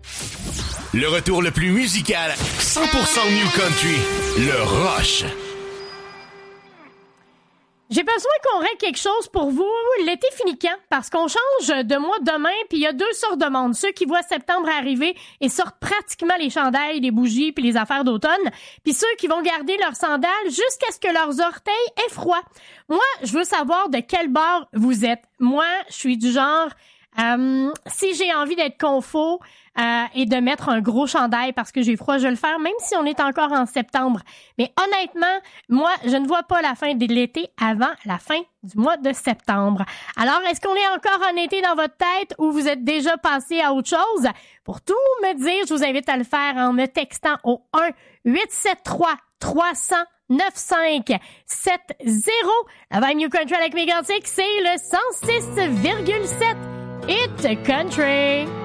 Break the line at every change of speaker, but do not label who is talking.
Le retour le plus musical, 100% New Country, le Rush.
J'ai besoin qu'on règle quelque chose pour vous. L'été finit quand? Parce qu'on change de mois demain, puis il y a deux sortes de monde. Ceux qui voient septembre arriver et sortent pratiquement les chandails, les bougies puis les affaires d'automne, puis ceux qui vont garder leurs sandales jusqu'à ce que leurs orteils aient froid. Moi, je veux savoir de quel bord vous êtes. Moi, je suis du genre... si j'ai envie d'être confo et de mettre un gros chandail parce que j'ai froid, je vais le faire, même si on est encore en septembre. Mais honnêtement, moi, je ne vois pas la fin de l'été avant la fin du mois de septembre. Alors, est-ce qu'on est encore en été dans votre tête ou vous êtes déjà passé à autre chose? Pour tout me dire, je vous invite à le faire en me textant au 1-873-300-9570. La Vibe New Country avec Mégantic, c'est le 106,7. It's Country.